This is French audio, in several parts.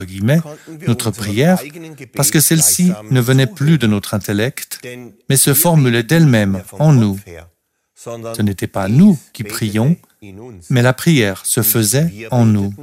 guillemets, notre prière, parce que celle-ci ne venait plus de notre intellect, mais se formulait d'elle-même en nous. Ce n'était pas nous qui prions, mais la prière se faisait en nous.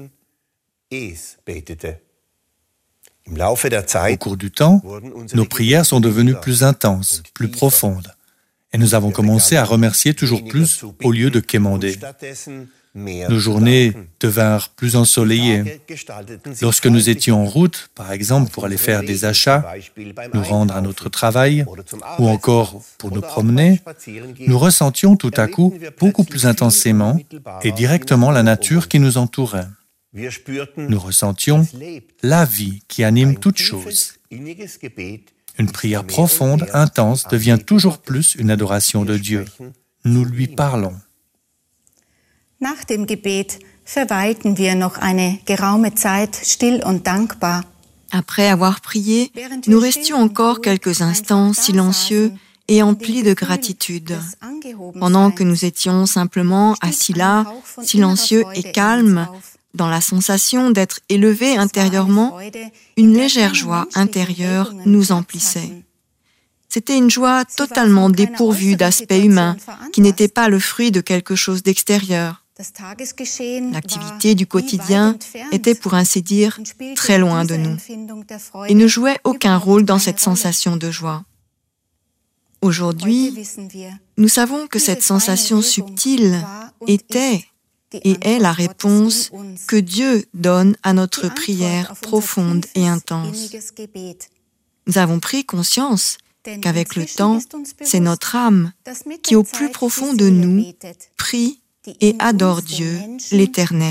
Au cours du temps, nos prières sont devenues plus intenses, plus profondes, et nous avons commencé à remercier toujours plus au lieu de quémander. Nos journées devinrent plus ensoleillées. Lorsque nous étions en route, par exemple pour aller faire des achats, nous rendre à notre travail, ou encore pour nous promener, nous ressentions tout à coup beaucoup plus intensément et directement la nature qui nous entourait. Nous ressentions la vie qui anime toute chose. Une prière profonde, intense, devient toujours plus une adoration de Dieu. Nous lui parlons. Nach dem Gebet verweilten wir noch eine geraume Zeit still und dankbar. Après avoir prié, nous restions encore quelques instants silencieux et emplis de gratitude. Pendant que nous étions simplement assis là, silencieux et calmes, dans la sensation d'être élevés intérieurement, une légère joie intérieure nous emplissait. C'était une joie totalement dépourvue d'aspect humain, qui n'était pas le fruit de quelque chose d'extérieur. L'activité du quotidien était, pour ainsi dire, très loin de nous et ne jouait aucun rôle dans cette sensation de joie. Aujourd'hui, nous savons que cette sensation subtile était et est la réponse que Dieu donne à notre prière profonde et intense. Nous avons pris conscience qu'avec le temps, c'est notre âme qui, au plus profond de nous, prie et adore Dieu, l'Éternel.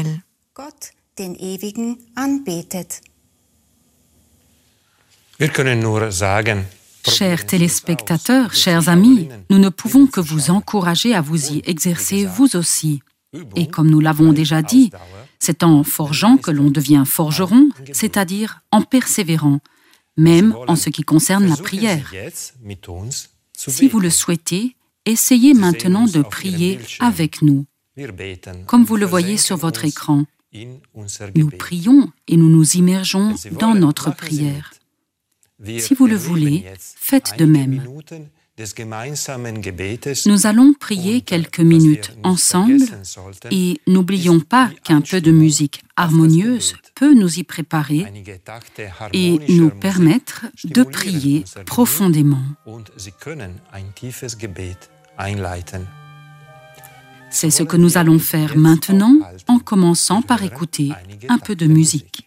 Chers téléspectateurs, chers amis, nous ne pouvons que vous encourager à vous y exercer vous aussi. Et comme nous l'avons déjà dit, c'est en forgeant que l'on devient forgeron, c'est-à-dire en persévérant, même en ce qui concerne la prière. Si vous le souhaitez, essayez maintenant de prier avec nous. Comme vous le voyez sur votre écran, nous prions et nous nous immergeons dans notre prière. Si vous le voulez, faites de même. Nous allons prier quelques minutes ensemble et n'oublions pas qu'un peu de musique harmonieuse peut nous y préparer et nous permettre de prier profondément. C'est ce que nous allons faire maintenant en commençant par écouter un peu de musique.